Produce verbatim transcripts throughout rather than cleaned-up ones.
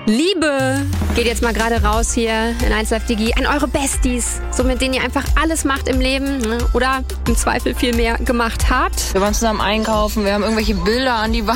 Liebe geht jetzt mal gerade raus hier in eins Live Digi an eure Besties, so mit denen ihr einfach alles macht im Leben, ne? Oder im Zweifel viel mehr gemacht habt. Wir waren zusammen einkaufen, wir haben irgendwelche Bilder an die Wand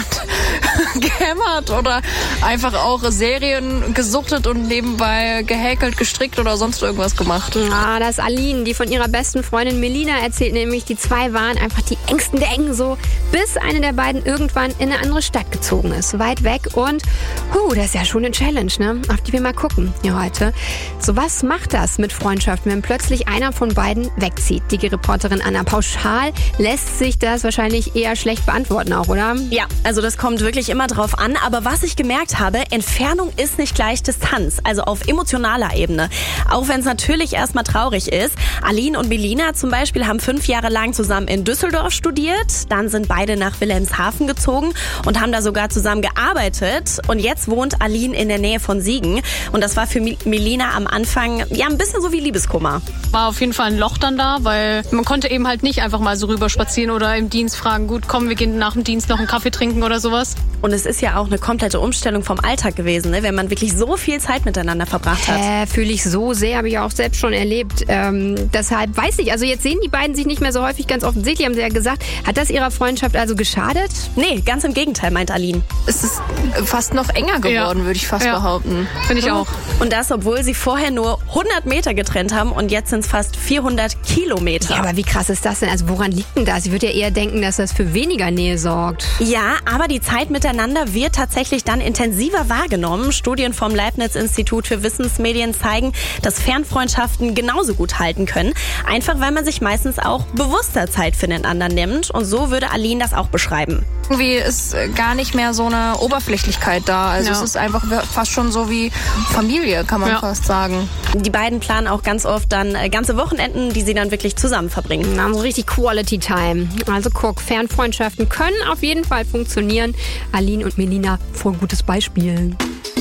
gehämmert oder einfach auch Serien gesuchtet und nebenbei gehäkelt, gestrickt oder sonst irgendwas gemacht. Ah, das ist Aline, die von ihrer besten Freundin Melina erzählt, nämlich die zwei waren einfach die engsten der Engen so, bis eine der beiden irgendwann in eine andere Stadt gezogen ist, weit weg und huh, das ist ja schon eine Challenge, ne? Auf die wir mal gucken hier heute. So, was macht das mit Freundschaften, wenn plötzlich einer von beiden wegzieht? Digi-Reporterin Anna, pauschal lässt sich das wahrscheinlich eher schlecht beantworten auch, oder? Ja, also das kommt wirklich immer drauf an. Aber was ich gemerkt habe, Entfernung ist nicht gleich Distanz, also auf emotionaler Ebene. Auch wenn es natürlich erstmal traurig ist. Aline und Melina zum Beispiel haben fünf Jahre lang zusammen in Düsseldorf studiert. Dann sind beide nach Wilhelmshaven gezogen und haben da sogar zusammen gearbeitet. Und jetzt wohnt Aline in der Nähe von Siegen. Und das war für Melina am Anfang ja ein bisschen so wie Liebeskummer. War auf jeden Fall ein Loch dann da, weil man konnte eben halt nicht einfach mal so rüber spazieren oder im Dienst fragen, gut, komm, wir gehen nach dem Dienst noch einen Kaffee trinken oder sowas. Und es ist ja auch eine komplette Umstellung vom Alltag gewesen, ne? Wenn man wirklich so viel Zeit miteinander verbracht hat. Äh, fühle ich so sehr, habe ich auch selbst schon erlebt. Ähm, deshalb weiß ich, also jetzt sehen die beiden sich nicht mehr so häufig, ganz offensichtlich, haben sie ja gesagt. Hat das ihrer Freundschaft also geschadet? Nee, ganz im Gegenteil, meint Aline. Es ist fast noch enger geworden, ja. würde ich fast ja. behaupten. Finde ich auch. Und das, obwohl sie vorher nur hundert Meter getrennt haben und jetzt sind es fast vierhundert Kilometer. Ja, aber wie krass ist das denn? Also woran liegt denn das? Ich würde ja eher denken, dass das für weniger Nähe sorgt. Ja, aber die Zeit miteinander wird tatsächlich dann intensiver wahrgenommen. Studien vom Leibniz-Institut für Wissensmedien zeigen, dass Fernfreundschaften genauso gut halten können. Einfach, weil man sich meistens auch bewusster Zeit für den anderen nimmt. Und so würde Aline das auch beschreiben. Irgendwie ist gar nicht mehr so eine Oberflächlichkeit da. Also ja. es ist einfach fast schon so wie Familie, kann man ja. fast sagen. Die beiden planen auch ganz oft dann ganze Wochenenden, die sie dann wirklich zusammen verbringen. Na, so richtig Quality Time. Also guck, Fernfreundschaften können auf jeden Fall funktionieren. Aline und Melina, voll gutes Beispiel.